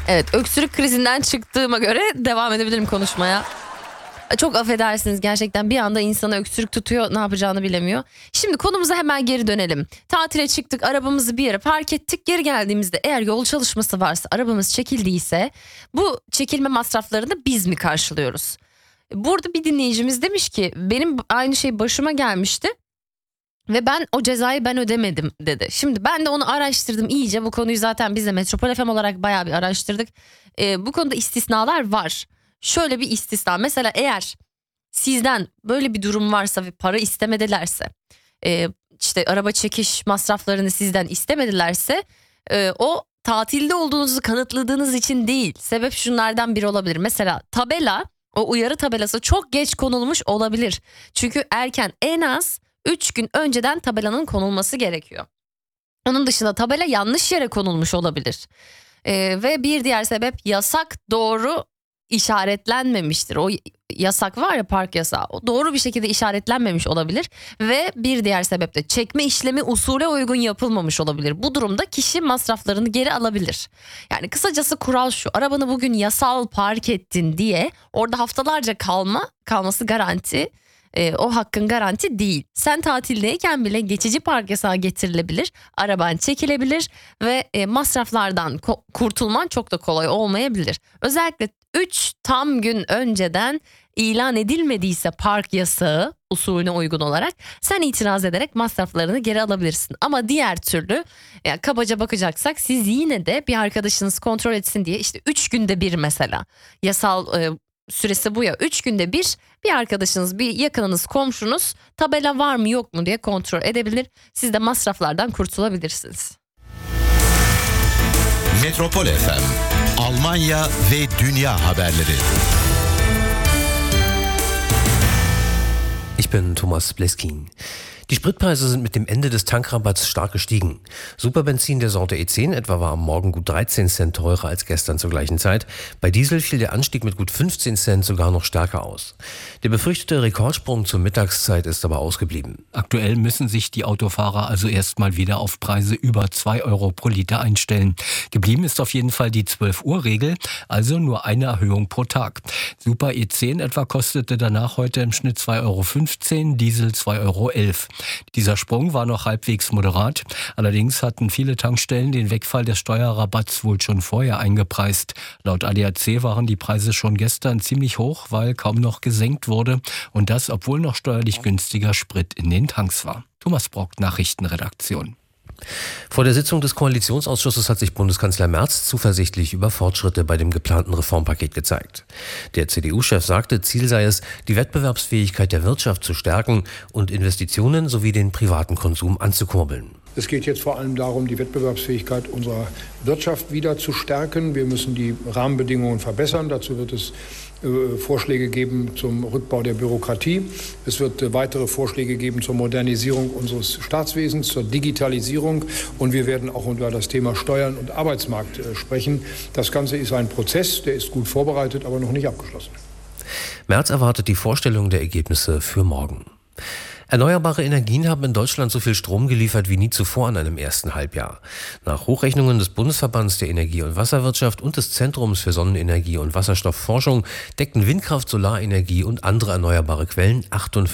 Evet, öksürük krizinden çıktığıma göre devam edebilirim konuşmaya. Çok affedersiniz, gerçekten bir anda insana öksürük tutuyor, ne yapacağını bilemiyor. Şimdi konumuza hemen geri dönelim. Tatile çıktık, arabamızı bir yere park ettik. Geri geldiğimizde eğer yol çalışması varsa, arabamız çekildiyse bu çekilme masraflarını biz mi karşılıyoruz? Burada bir dinleyicimiz demiş ki benim aynı şey başıma gelmişti. Ve o cezayı ben ödemedim dedi. Şimdi ben de onu araştırdım iyice. Bu konuyu zaten biz de Metropol FM olarak bayağı bir araştırdık. Bu konuda istisnalar var. Şöyle bir istisna. Mesela eğer sizden böyle bir durum varsa ve para istemedilerse, işte araba çekiş masraflarını sizden istemedilerse, o tatilde olduğunuzu kanıtladığınız için değil. Sebep şunlardan biri olabilir. Mesela tabela, o uyarı tabelası çok geç konulmuş olabilir. Çünkü en az 3 gün önceden tabelanın konulması gerekiyor. Onun dışında tabela yanlış yere konulmuş olabilir. Ve bir diğer sebep, yasak doğru işaretlenmemiştir. O yasak var ya, park yasağı, o doğru bir şekilde işaretlenmemiş olabilir. Ve bir diğer sebep de çekme işlemi usule uygun yapılmamış olabilir. Bu durumda kişi masraflarını geri alabilir. Yani kısacası kural şu: arabanı bugün yasal park ettin diye orada haftalarca kalması garanti. O hakkın garanti değil. Sen tatildeyken bile geçici park yasağı getirilebilir, araban çekilebilir ve masraflardan kurtulman çok da kolay olmayabilir. Özellikle 3 tam gün önceden ilan edilmediyse park yasağı usulüne uygun olarak, sen itiraz ederek masraflarını geri alabilirsin. Ama diğer türlü, kabaca bakacaksak, siz yine de bir arkadaşınız kontrol etsin diye, işte 3 günde bir mesela yasal süresi bu ya, 3 günde bir arkadaşınız, bir yakınınız, komşunuz tabela var mı yok mu diye kontrol edebilir. Siz de masraflardan kurtulabilirsiniz. Metropol FM, Almanya ve dünya haberleri. Ich bin Thomas Bleskin. Die Spritpreise sind mit dem Ende des Tankrabatts stark gestiegen. Superbenzin der Sorte E10 etwa war am Morgen gut 13 Cent teurer als gestern zur gleichen Zeit. Bei Diesel fiel der Anstieg mit gut 15 Cent sogar noch stärker aus. Der befürchtete Rekordsprung zur Mittagszeit ist aber ausgeblieben. Aktuell müssen sich die Autofahrer also erstmal wieder auf Preise über 2 Euro pro Liter einstellen. Geblieben ist auf jeden Fall die 12-Uhr-Regel, also nur eine Erhöhung pro Tag. Super E10 etwa kostete danach heute im Schnitt 2,15 Euro, Diesel 2,11 Euro. Dieser Sprung war noch halbwegs moderat. Allerdings hatten viele Tankstellen den Wegfall des Steuerrabatts wohl schon vorher eingepreist. Laut ADAC waren die Preise schon gestern ziemlich hoch, weil kaum noch gesenkt wurde. Und das, obwohl noch steuerlich günstiger Sprit in den Tanks war. Thomas Brock, Nachrichtenredaktion. Vor der Sitzung des Koalitionsausschusses hat sich Bundeskanzler Merz zuversichtlich über Fortschritte bei dem geplanten Reformpaket gezeigt. Der CDU-Chef sagte, Ziel sei es, die Wettbewerbsfähigkeit der Wirtschaft zu stärken und Investitionen sowie den privaten Konsum anzukurbeln. Es geht jetzt vor allem darum, die Wettbewerbsfähigkeit unserer Wirtschaft wieder zu stärken. Wir müssen die Rahmenbedingungen verbessern. Dazu wird es Vorschläge geben zum Rückbau der Bürokratie. Es wird weitere Vorschläge geben zur Modernisierung unseres Staatswesens, zur Digitalisierung. Und wir werden auch über das Thema Steuern und Arbeitsmarkt sprechen. Das Ganze ist ein Prozess, der ist gut vorbereitet, aber noch nicht abgeschlossen. Merz erwartet die Vorstellung der Ergebnisse für morgen. Erneuerbare Energien haben in Deutschland so viel Strom geliefert wie nie zuvor in einem ersten Halbjahr. Nach Hochrechnungen des Bundesverbands der Energie- und Wasserwirtschaft und des Zentrums für Sonnenenergie und Wasserstoffforschung deckten Windkraft, Solarenergie und andere erneuerbare Quellen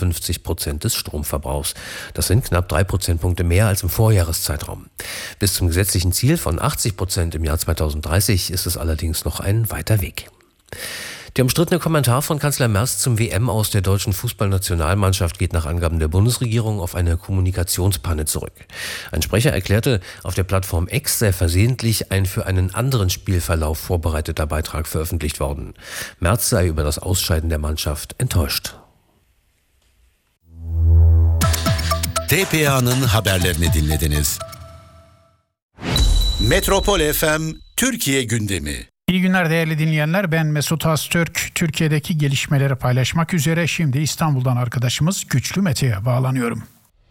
58% des Stromverbrauchs. Das sind knapp 3 Prozentpunkte mehr als im Vorjahreszeitraum. Bis zum gesetzlichen Ziel von 80% im Jahr 2030 ist es allerdings noch ein weiter Weg. Der umstrittene Kommentar von Kanzler Merz zum WM-Aus der deutschen Fußballnationalmannschaft geht nach Angaben der Bundesregierung auf eine Kommunikationspanne zurück. Ein Sprecher erklärte, auf der Plattform X sei versehentlich ein für einen anderen Spielverlauf vorbereiteter Beitrag veröffentlicht worden. Merz sei über das Ausscheiden der Mannschaft enttäuscht. TPA'nın haberlerini dinlediniz. Metropol FM Türkiye gündemi. İyi günler değerli dinleyenler. Ben Mesut Öztürk. Türkiye'deki gelişmeleri paylaşmak üzere şimdi İstanbul'dan arkadaşımız Güçlü Mete'ye bağlanıyorum.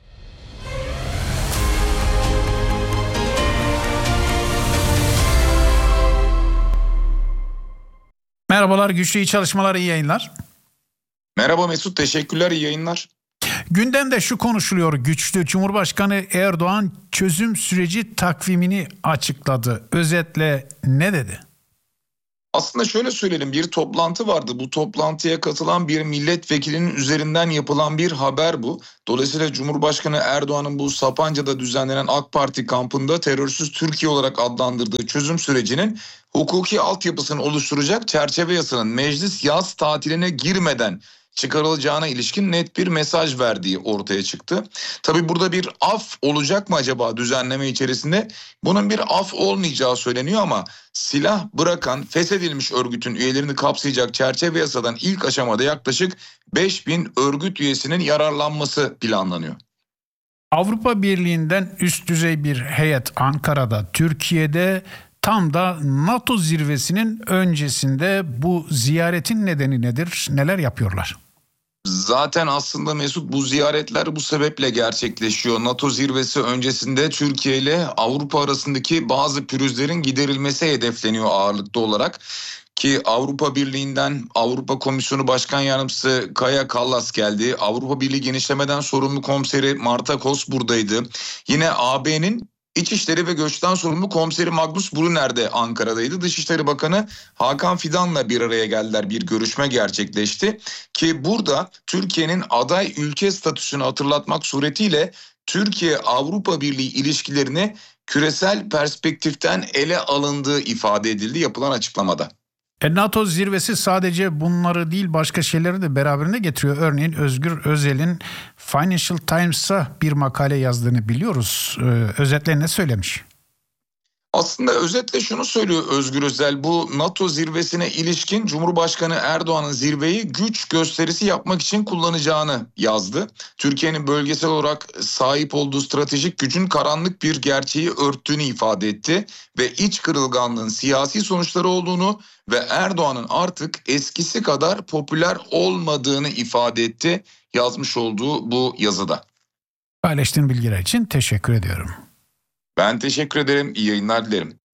Merhabalar Güçlü, iyi çalışmalar, iyi yayınlar. Merhaba Mesut, teşekkürler, iyi yayınlar. Gündemde şu konuşuluyor Güçlü. Cumhurbaşkanı Erdoğan çözüm süreci takvimini açıkladı. Özetle ne dedi? Aslında şöyle söyleyelim, bir toplantı vardı. Bu toplantıya katılan bir milletvekilinin üzerinden yapılan bir haber bu. Dolayısıyla Cumhurbaşkanı Erdoğan'ın bu Sapanca'da düzenlenen AK Parti kampında terörsüz Türkiye olarak adlandırdığı çözüm sürecinin hukuki altyapısını oluşturacak çerçeve yasanın meclis yaz tatiline girmeden çıkarılacağına ilişkin net bir mesaj verdiği ortaya çıktı. Tabii burada bir af olacak mı acaba düzenleme içerisinde? Bunun bir af olmayacağı söyleniyor ama silah bırakan feshedilmiş örgütün üyelerini kapsayacak çerçeve yasadan ilk aşamada yaklaşık 5.000 örgüt üyesinin yararlanması planlanıyor. Avrupa Birliği'nden üst düzey bir heyet Ankara'da, Türkiye'de, tam da NATO zirvesinin öncesinde. Bu ziyaretin nedeni nedir? Neler yapıyorlar? Zaten aslında Mesut, bu ziyaretler bu sebeple gerçekleşiyor. NATO zirvesi öncesinde Türkiye ile Avrupa arasındaki bazı pürüzlerin giderilmesi hedefleniyor ağırlıklı olarak. Ki Avrupa Birliği'nden Avrupa Komisyonu Başkan Yardımcısı Kaja Kallas geldi. Avrupa Birliği genişlemeden sorumlu komiseri Marta Kos buradaydı. Yine AB'nin İçişleri ve Göç'ten sorumlu komiseri Magnus Brunner de Ankara'daydı. Dışişleri Bakanı Hakan Fidan'la bir araya geldiler. Bir görüşme gerçekleşti. Ki burada Türkiye'nin aday ülke statüsünü hatırlatmak suretiyle Türkiye-Avrupa Birliği ilişkilerini küresel perspektiften ele alındığı ifade edildi yapılan açıklamada. NATO zirvesi sadece bunları değil, başka şeyleri de beraberinde getiriyor. Örneğin Özgür Özel'in Financial Times'a bir makale yazdığını biliyoruz. Özetle ne söylemiş? Aslında özetle şunu söylüyor Özgür Özel. Bu NATO zirvesine ilişkin Cumhurbaşkanı Erdoğan'ın zirveyi güç gösterisi yapmak için kullanacağını yazdı. Türkiye'nin bölgesel olarak sahip olduğu stratejik gücün karanlık bir gerçeği örttüğünü ifade etti ve iç kırılganlığın siyasi sonuçları olduğunu ve Erdoğan'ın artık eskisi kadar popüler olmadığını ifade etti yazmış olduğu bu yazıda. Paylaştığın bilgiler için teşekkür ediyorum. Ben teşekkür ederim. İyi yayınlar dilerim.